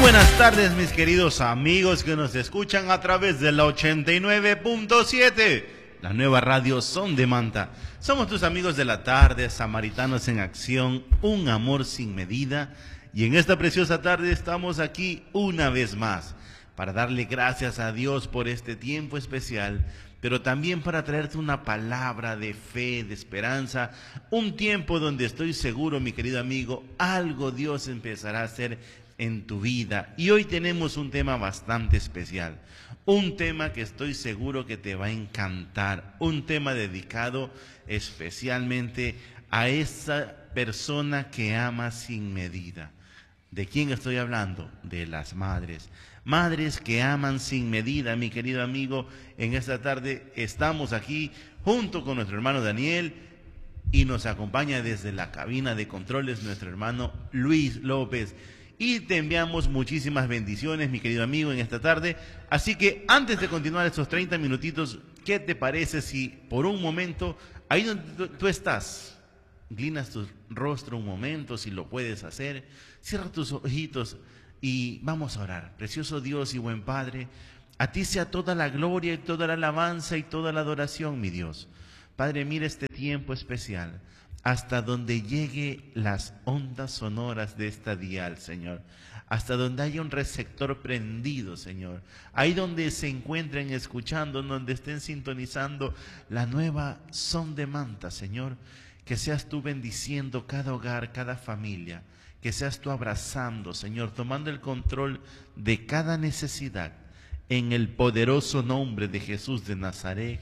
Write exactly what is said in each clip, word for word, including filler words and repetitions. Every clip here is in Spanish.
buenas tardes, mis queridos amigos que nos escuchan a través de la ochenta y nueve punto siete, la nueva radio Son de Manta. Somos tus amigos de la tarde, Samaritanos en Acción, un amor sin medida. Y en esta preciosa tarde estamos aquí una vez más para darle gracias a Dios por este tiempo especial, pero también para traerte una palabra de fe, de esperanza, un tiempo donde estoy seguro, mi querido amigo, algo Dios empezará a hacer en tu vida. Y hoy tenemos un tema bastante especial, un tema que estoy seguro que te va a encantar, un tema dedicado especialmente a esa persona que ama sin medida. ¿De quién estoy hablando? De las madres. Madres que aman sin medida, mi querido amigo. En esta tarde estamos aquí junto con nuestro hermano Daniel y nos acompaña desde la cabina de controles nuestro hermano Luis López. Y te enviamos muchísimas bendiciones, mi querido amigo, en esta tarde. Así que antes de continuar estos treinta minutitos, ¿qué te parece si por un momento, ahí donde tú, tú estás, inclinas tu rostro un momento, si lo puedes hacer, cierra tus ojitos y vamos a orar? Precioso Dios y buen Padre, a ti sea toda la gloria y toda la alabanza y toda la adoración, mi Dios. Padre, mira este tiempo especial, hasta donde llegue las ondas sonoras de esta dial, Señor, hasta donde haya un receptor prendido, Señor, ahí donde se encuentren escuchando, donde estén sintonizando la nueva Son de Manta, Señor, que seas tú bendiciendo cada hogar, cada familia, que seas tú abrazando, Señor, tomando el control de cada necesidad, en el poderoso nombre de Jesús de Nazaret.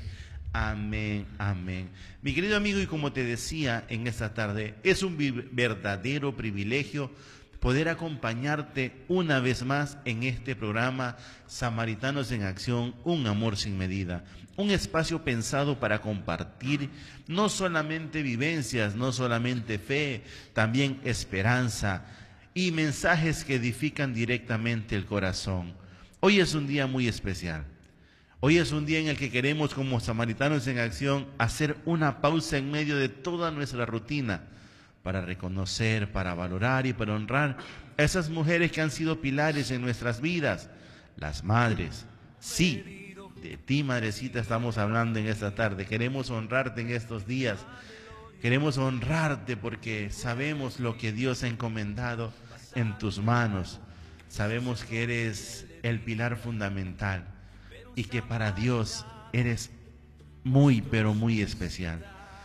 Amén, amén. Mi querido amigo, y como te decía en esta tarde, es un verdadero privilegio poder acompañarte una vez más en este programa Samaritanos en Acción, un amor sin medida. Un espacio pensado para compartir no solamente vivencias, no solamente fe, también esperanza y mensajes que edifican directamente el corazón. Hoy es un día muy especial. Hoy es un día en el que queremos, como Samaritanos en Acción, hacer una pausa en medio de toda nuestra rutina para reconocer, para valorar y para honrar a esas mujeres que han sido pilares en nuestras vidas, las madres. Sí, de ti, madrecita, estamos hablando en esta tarde. Queremos honrarte en estos días. Queremos honrarte porque sabemos lo que Dios ha encomendado en tus manos. Sabemos que eres el pilar fundamental y que para Dios eres muy, pero muy especial.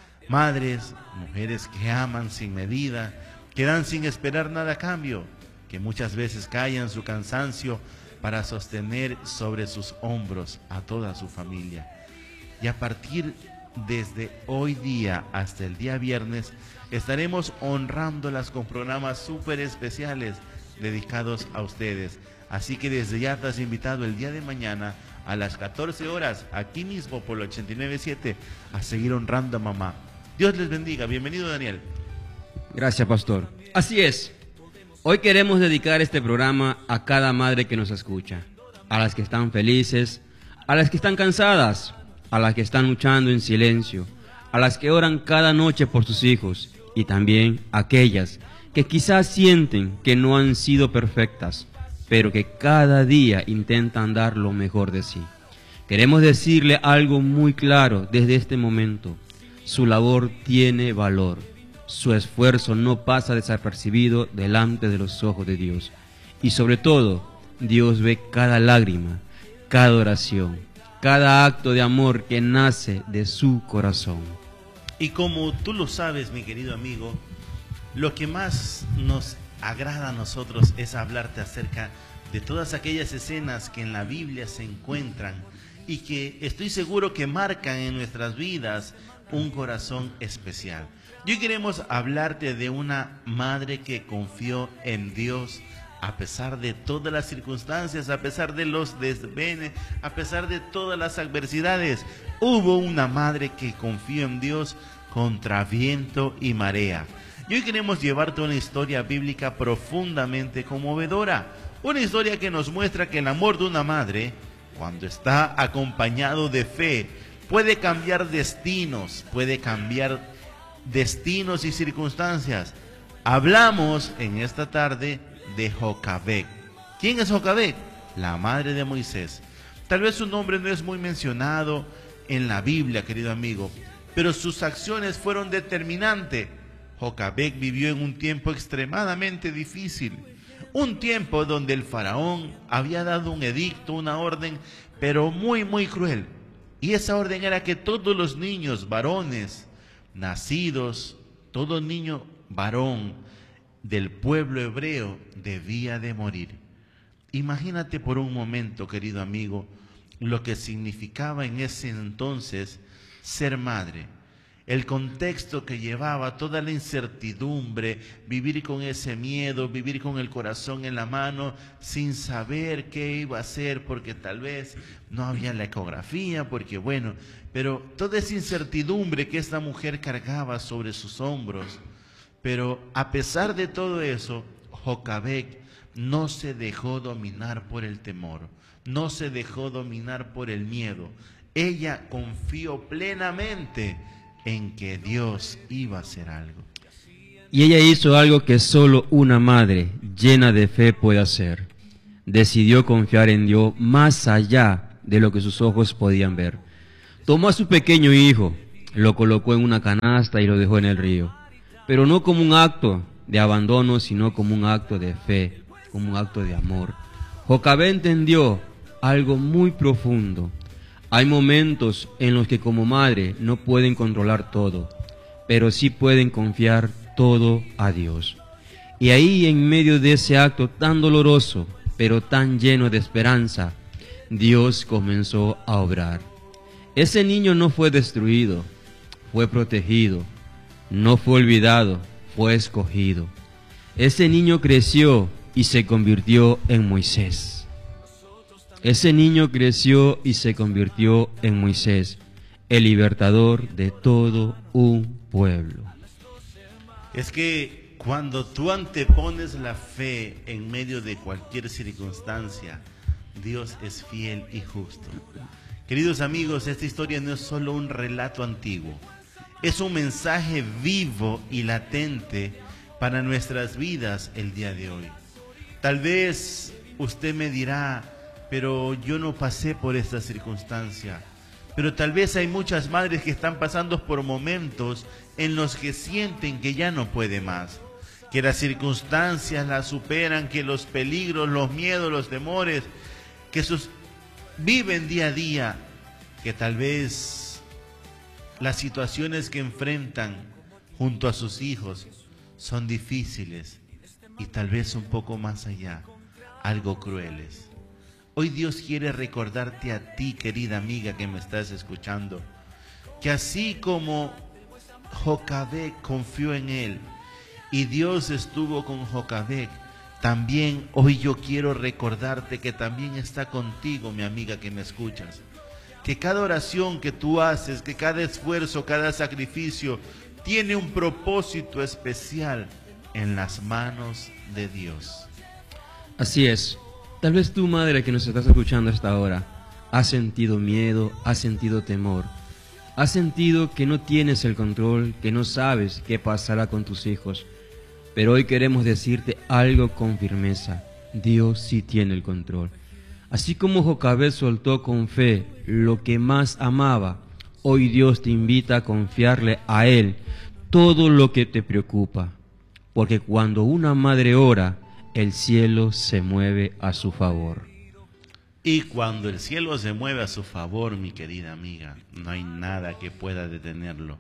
Madres, mujeres que aman sin medida, que dan sin esperar nada a cambio, que muchas veces callan su cansancio para sostener sobre sus hombros a toda su familia. Y a partir desde hoy día hasta el día viernes, estaremos honrándolas con programas súper especiales dedicados a ustedes. Así que desde ya te has invitado el día de mañana a las catorce horas, aquí mismo por el ochenta y nueve punto siete, a seguir honrando a mamá. Dios les bendiga. Bienvenido, Daniel. Gracias, pastor. Así es. Hoy queremos dedicar este programa a cada madre que nos escucha, a las que están felices, a las que están cansadas, a las que están luchando en silencio, a las que oran cada noche por sus hijos y también a aquellas que quizás sienten que no han sido perfectas, pero que cada día intentan dar lo mejor de sí. Queremos decirle algo muy claro desde este momento: su labor tiene valor, su esfuerzo no pasa desapercibido delante de los ojos de Dios, y sobre todo, Dios ve cada lágrima, cada oración, cada acto de amor que nace de su corazón. Y como tú lo sabes, mi querido amigo, lo que más nos agrada a nosotros es hablarte acerca de todas aquellas escenas que en la Biblia se encuentran y que estoy seguro que marcan en nuestras vidas un corazón especial. Hoy queremos hablarte de una madre que confió en Dios a pesar de todas las circunstancias, a pesar de los desvenes, a pesar de todas las adversidades. Hubo una madre que confió en Dios contra viento y marea. Y hoy queremos llevarte una historia bíblica profundamente conmovedora. Una historia que nos muestra que el amor de una madre, cuando está acompañado de fe, puede cambiar destinos, puede cambiar destinos y circunstancias. Hablamos en esta tarde de Jocabed. ¿Quién es Jocabed? La madre de Moisés. Tal vez su nombre no es muy mencionado en la Biblia, querido amigo, pero sus acciones fueron determinantes. Jocabed vivió en un tiempo extremadamente difícil, un tiempo donde el faraón había dado un edicto, una orden, pero muy, muy cruel. Y esa orden era que todos los niños varones nacidos, todo niño varón del pueblo hebreo debía de morir. Imagínate por un momento, querido amigo, lo que significaba en ese entonces ser madre. El contexto que llevaba, toda la incertidumbre, vivir con ese miedo, vivir con el corazón en la mano, sin saber qué iba a hacer, porque tal vez no había la ecografía, porque bueno, pero toda esa incertidumbre que esta mujer cargaba sobre sus hombros. Pero a pesar de todo eso, Jocabed no se dejó dominar por el temor, no se dejó dominar por el miedo. Ella confió plenamente en que Dios iba a hacer algo. Y ella hizo algo que solo una madre llena de fe puede hacer. Decidió confiar en Dios más allá de lo que sus ojos podían ver. Tomó a su pequeño hijo, lo colocó en una canasta y lo dejó en el río. Pero no como un acto de abandono, sino como un acto de fe, como un acto de amor. Jocabed entendió algo muy profundo. Hay momentos en los que como madre no pueden controlar todo, pero sí pueden confiar todo a Dios. Y ahí, en medio de ese acto tan doloroso, pero tan lleno de esperanza, Dios comenzó a obrar. Ese niño no fue destruido, fue protegido, no fue olvidado, fue escogido. Ese niño creció y se convirtió en Moisés. Ese niño creció y se convirtió en Moisés, el libertador de todo un pueblo. Es que cuando tú antepones la fe en medio de cualquier circunstancia, Dios es fiel y justo. Queridos amigos, esta historia no es solo un relato antiguo, es un mensaje vivo y latente para nuestras vidas el día de hoy. Tal vez usted me dirá, pero yo no pasé por esta circunstancia. Pero tal vez hay muchas madres que están pasando por momentos en los que sienten que ya no puede más, que las circunstancias las superan, que los peligros, los miedos, los temores, que sus viven día a día, que tal vez las situaciones que enfrentan junto a sus hijos son difíciles y tal vez un poco más allá, algo crueles. Hoy Dios quiere recordarte a ti, querida amiga que me estás escuchando, que así como Jocabed confió en él y Dios estuvo con Jocabed, también hoy yo quiero recordarte que también está contigo, mi amiga que me escuchas. Que cada oración que tú haces, que cada esfuerzo, cada sacrificio tiene un propósito especial en las manos de Dios. Así es. Tal vez tú, madre que nos estás escuchando hasta ahora, has sentido miedo, has sentido temor, has sentido que no tienes el control, que no sabes qué pasará con tus hijos. Pero hoy queremos decirte algo con firmeza: Dios sí tiene el control. Así como Jocabed soltó con fe lo que más amaba, hoy Dios te invita a confiarle a Él todo lo que te preocupa. Porque cuando una madre ora, el cielo se mueve a su favor. Y cuando el cielo se mueve a su favor, mi querida amiga, no hay nada que pueda detenerlo.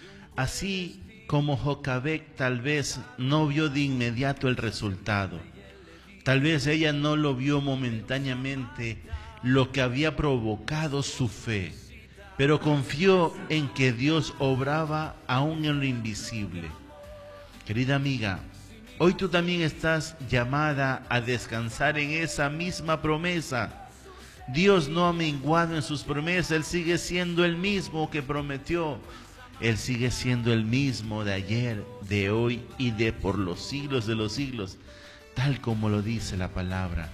Así como Jocabed tal vez no vio de inmediato el resultado, tal vez ella no lo vio momentáneamente lo que había provocado su fe, pero confió en que Dios obraba aún en lo invisible. Querida amiga, hoy tú también estás llamada a descansar en esa misma promesa. Dios no ha menguado en sus promesas, Él sigue siendo el mismo que prometió. Él sigue siendo el mismo de ayer, de hoy y de por los siglos de los siglos, tal como lo dice la palabra.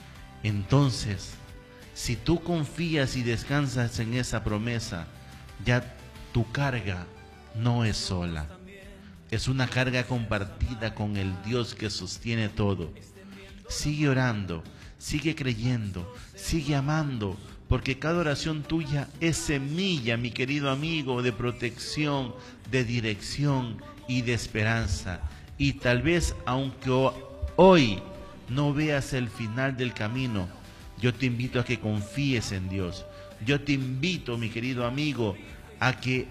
Entonces, si tú confías y descansas en esa promesa, ya tu carga no es sola. Es una carga compartida con el Dios que sostiene todo. sigue orando, sigue creyendo, sigue amando, porque cada oración tuya es semilla, mi querido amigo, de protección, de dirección y de esperanza. Y tal vez, aunque hoy no veas el final del camino, yo te invito a que confíes en Dios. Yo te invito, mi querido amigo, a que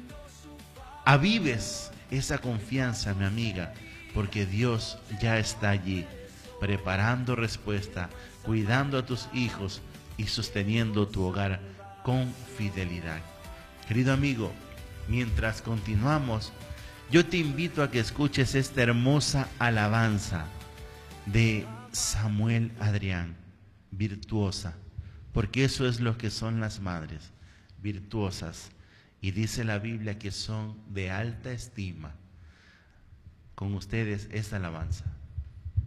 avives esa confianza, mi amiga, porque Dios ya está allí, preparando respuesta, cuidando a tus hijos y sosteniendo tu hogar con fidelidad. Querido amigo, mientras continuamos, yo te invito a que escuches esta hermosa alabanza de Samuel Adrián, virtuosa, porque eso es lo que son las madres, virtuosas, y dice la Biblia que son de alta estima. Con ustedes esta alabanza.